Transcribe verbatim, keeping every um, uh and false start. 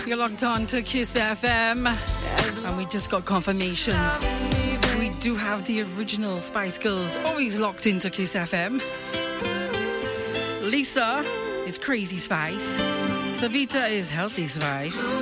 You're logged on to Kiss F M, and we just got confirmation. We do have the original Spice Girls always locked into Kiss F M. Lisa is Crazy Spice. Savita is Healthy Spice.